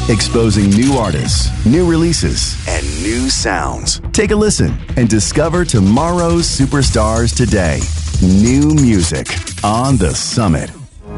exposing new artists, new releases, and new sounds. Take a listen and discover tomorrow's superstars today. New music on The Summit.